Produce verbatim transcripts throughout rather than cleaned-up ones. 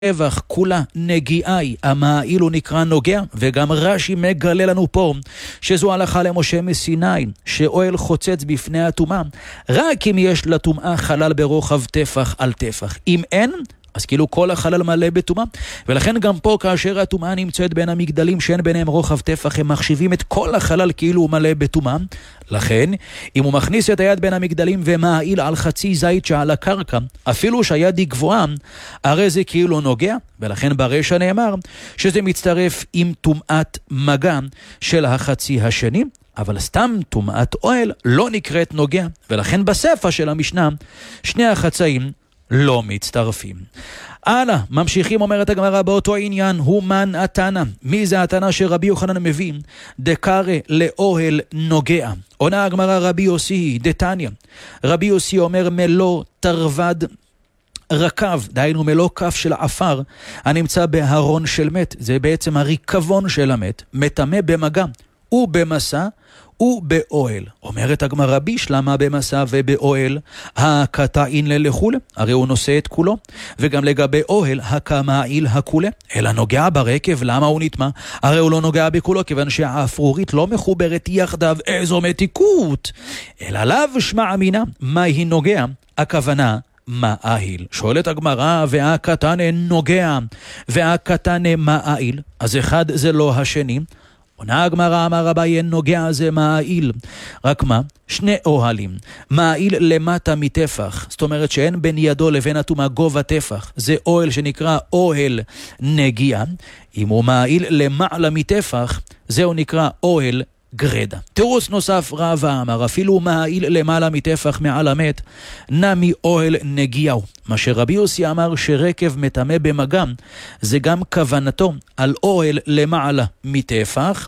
טבח כולה נגיעי, המעיל הוא נקרא נוגע, וגם רש"י מגלה לנו פה שזו הלכה למשה מסיני, שאוהל חוצץ בפני הטומאה, רק אם יש לטומאה חלל ברוחב טפח על טפח. אם אין, אז כאילו כל החלל מלא בטומאה, ולכן גם פה כאשר הטומאה נמצאת בין המגדלים שאין ביניהם רוחב טפח, הם מחשיבים את כל החלל כאילו הוא מלא בטומאה. לכן, אם הוא מכניס את היד בין המגדלים ומעיל על חצי זית שעל הקרקע, אפילו שהיד היא גבוהה, הרי זה כאילו נוגע, ולכן ברשע נאמר שזה מצטרף עם טומאת מגע של החצי השני, אבל סתם טומאת אוהל לא נקראת נוגע, ולכן בספר של המשנה שני החצאים לא מצטרפים. הלאה, ממשיכים, אומרת הגמרא באותו עניין, הוא מן התנא. מי זה התנא שרבי יוחנן מביא? דקרא לאוהל נוגע. עונה הגמרא רבי יוסי דתניא. רבי יוסי אומר מלוא תרווד רקב, דהיינו מלוא כף של עפר הנמצא בהרון של מת. זה בעצם הריקבון של המת, מטמא במגע ובמסע ובאוהל. אומרת הגמרא בישלמה במסע ובאוהל הקטעין ללכול, הרי הוא נושא את כולו, וגם לגבי אוהל הקמעיל הכולה, אלא נוגע ברקב. למה הוא נטמע? הרי הוא לא נוגע בכולו, כיוון שהאפרורית לא מחוברת יחדיו, איזו מתיקות. אלא לאו שמע אמינה, מה היא נוגע? הכוונה מעיל. שואלת הגמרא, והקטן נוגע והקטן מעיל, אז אחד זה לא השני. עונה הגמרא, אמר רבי נוגע זה מעיל, רק מה? שני אוהלים, מעיל למטה מטפח, זאת אומרת שאין בין ידו לבין הטומאה גובה טפח, זה אוהל שנקרא אוהל נגיע. אם הוא מעיל למעלה מטפח, זהו נקרא אוהל גרדה. תירוץ נוסף רבא אמר, אפילו מעיל למעלה מטפח מעל המת, נמי אוהל נגיעו. מה שרבי יוסי אמר שרקב מטמא במגע, זה גם כוונתו על אוהל למעלה מטפח,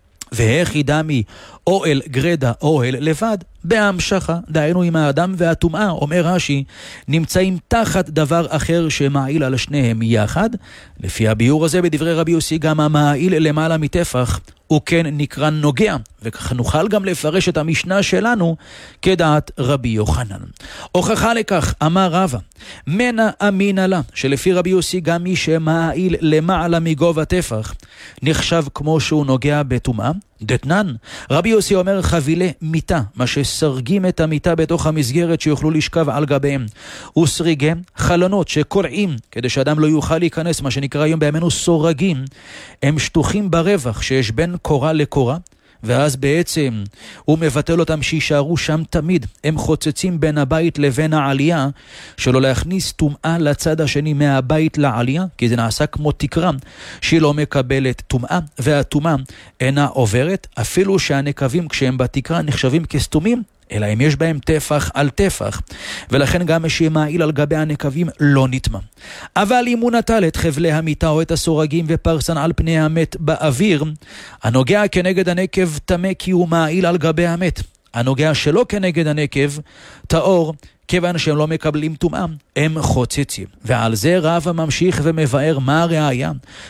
והכי דמי אוהל גרדה אוהל לבד, בהמשכה, דהיינו עם האדם והטומאה, אומר רש"י, נמצאים תחת דבר אחר שמעיל על שניהם יחד. לפי הביאור הזה בדברי רבי יוסי, גם המעיל למעלה מטפח הוא כן נקרא נוגע, וכך נוכל גם לפרש את המשנה שלנו כדעת רבי יוחנן. הוכחה לכך, אמר רבא, מנה אמינה לה, שלפי רבי יוסי גם מי שמעיל למעלה מגובה טפח נחשב כמו שהוא נוגע בטומאה. דתנן, רבי יוסי אומר חבילי מיטה, מה שסרגים את המיטה בתוך המסגרת שיוכלו לשכב על גביהם, וסריגי חלונות שקורעים כדי שאדם לא יוכל להיכנס, מה שנקרא היום בימינו סורגים, הם שטוחים ברווח שיש בין קורה לקורה, ואז בעצם הוא מבטל אותם שישארו שם תמיד. הם חוצצים בין הבית לבין העלייה, שלא להכניס טומאה לצד השני מהבית לעלייה, כי זה נעשה כמו תקרה שהיא לא מקבלת טומאה, והטומאה אינה עוברת, אפילו שהנקבים כשהם בתקרה נחשבים כסתומים, אלא אם יש בהם טפח על טפח, ולכן גם שמעיל על גבי הנקבים לא נטמא. אבל אם הוא נטל את חבלי המיטה או את הסורגים ופרסן על פני המת באוויר, הנוגע כנגד הנקב טמא כי הוא מעיל על גבי המת. הנוגע שלא כנגד הנקב טהור, כיוון שהם לא מקבלים טומאה, הם חוצצים. ועל זה רבא ממשיך ומבאר מה הראיה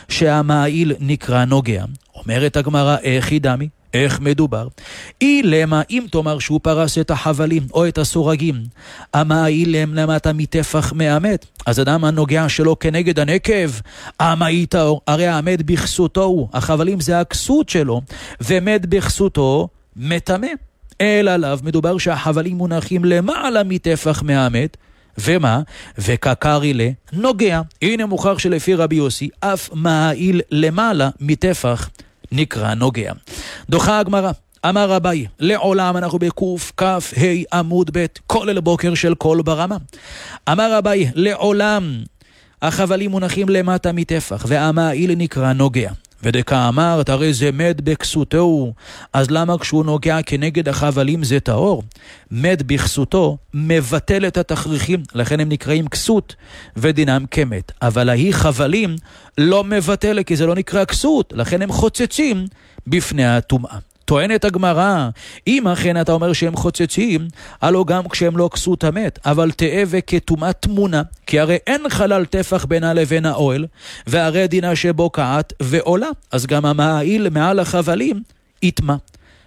שהמעיל נקרא נוגע. אומרת הגמרא, איך דמי? איך מדובר? אילמה, אם תאמר שהוא פרס את החבלים או את הסורגים, המעיל הם למטה מטפח מהמת, אז אדם הנוגע שלו כנגד הנקב, המעיל טהור, הרי המת בכסותו הוא, החבלים זה הכסות שלו, ומת בכסותו מטמא. אלא עליו מדובר שהחבלים מונחים למעלה מטפח מהמת, ומה? וקקרי לנוגע. הנה מוכח שלפי רבי יוסי, אף מעיל למעלה מטפח נקרא נוגע. דוחה הגמרא, אמר רבי, לעולם אנחנו בקוף כף ה' עמוד ב', כולל בוקר של כל ברמה. אמר רבי, לעולם החבלים מונחים למטה מטפח, והמעיל נקרא נוגע. ודקה אמרת, הרי זה מת בכסותו, אז למה כשהוא נוגע כנגד החבלים זה טהור? מת בכסותו מבטל את התכריכים, לכן הם נקראים כסות ודינם כמת. אבל ההיא חבלים לא מבטל, כי זה לא נקרא כסות, לכן הם חוצצים בפני הטומאה. טוענת הגמרא, אם אכן אתה אומר שהם חוצצים, הלא גם כשהם לא כסות המת, אבל תאה וכתומת תמונה, כי הרי אין חלל טפח בינה לבין האוהל, והרי דינה שבוקעת ועולה, אז גם המעיל מעל החבלים יטמא.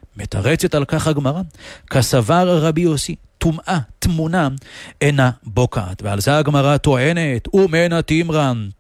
מתרצת על כך הגמרא, כסבר רבי יוסי, טומאה, תמונה, אינה בוקעת. ועל זה הגמרא טוענת, ומנה תמרן,